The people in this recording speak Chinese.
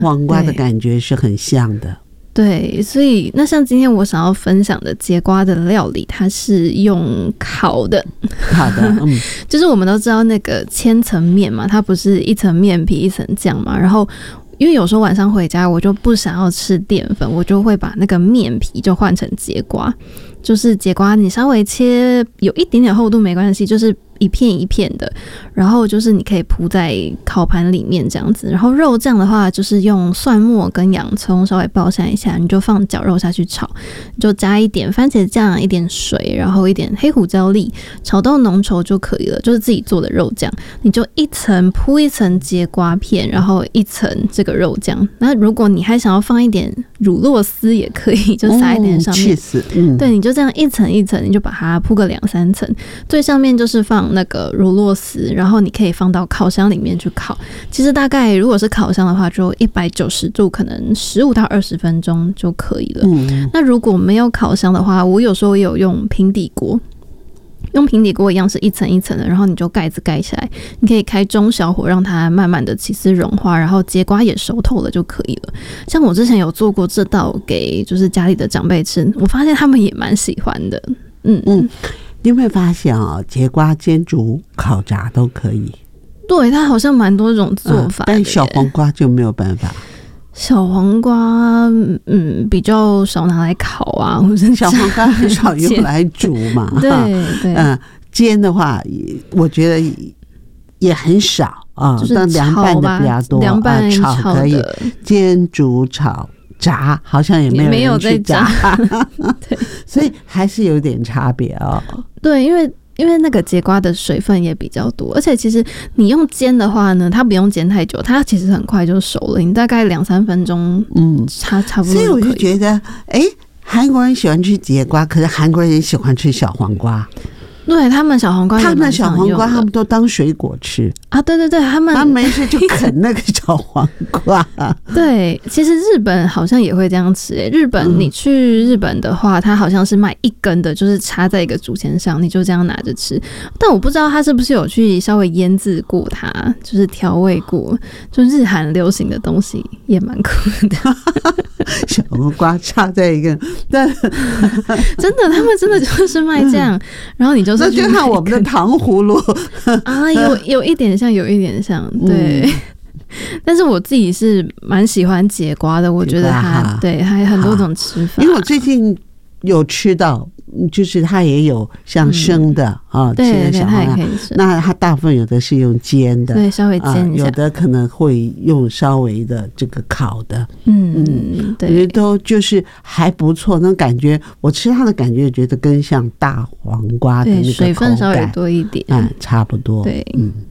黄瓜的感觉是很像的。 对，所以那像今天我想要分享的节瓜的料理，它是用烤的。就是我们都知道那个千层面嘛，它不是一层面皮一层酱嘛，然后因为有时候晚上回家我就不想要吃淀粉，我就会把那个面皮就换成节瓜，就是节瓜你稍微切有一点点厚度没关系，就是一片一片的，然后就是你可以铺在烤盘里面这样子。然后肉酱的话，就是用蒜末跟洋葱稍微爆香一下，你就放绞肉下去炒，你就加一点番茄酱、一点水，然后一点黑胡椒粒，炒到浓稠就可以了。就是自己做的肉酱，你就一层铺一层节瓜片，然后一层这个肉酱。那如果你还想要放一点乳酪丝也可以，就撒一点上面。对，你就这样一层一层，你就把它铺个2-3层，最上面就是放那个乳酪丝，然后你可以放到烤箱里面去烤。其实大概如果是烤箱的话，就190度，可能15到20分钟就可以了。那如果没有烤箱的话，我有时候也有用平底锅。用平底锅一样是一层一层的，然后你就盖子盖起来，你可以开中小火让它慢慢的起司融化，然后节瓜也熟透了就可以了。像我之前有做过这道给就是家里的长辈吃，我发现他们也蛮喜欢的。 你有没有发现节瓜煎煮烤炸都可以？ 对，它好像蛮多种做法的， 但小黄瓜就没有办法。 小黄瓜比较少拿来烤啊，或者小黄瓜很少用来煮嘛。 对， 煎的话我觉得也很少啊， 就是凉拌的比较多， 凉拌炒可以，煎煮炒炸好像也没有人去炸。 对， 所以还是有点差别哦。 对，因为那个节瓜的水分也比较多，而且其实你用煎的话呢，它不用煎太久，它其实很快就熟了，你大概2-3分钟，差不多。 所以我就觉得，韩国人喜欢吃节瓜，可是韩国人也喜欢吃小黄瓜。 对，他们小黄瓜也蛮常用的， 他们的小黄瓜他们都当水果吃啊！对，他们没事就啃那个小黄瓜。 对，其实日本好像也会这样吃。日本你去日本的话，它好像是卖一根的，就是插在一个竹签上，你就这样拿着吃。但我不知道他是不是有去稍微腌制过它，就是调味过，就日韩流行的东西也蛮酷的。 小黄瓜插在一个，但真的，他们真的就是卖这样，然后你就是那就看我们的糖葫芦啊，有一点像，有一点像，对。但是我自己是蛮喜欢节瓜的，我觉得它对还有很多种吃法。 因为我最近有吃到，就是它也有像生的对，它也可以吃。 那它大部分有的是用煎的， 对，稍微煎一下， 有的可能会用稍微的这个烤的， 对， 我觉得都就是还不错。那感觉我吃它的感觉，觉得跟像大黄瓜的那个水分稍微多一点， 差不多。 对，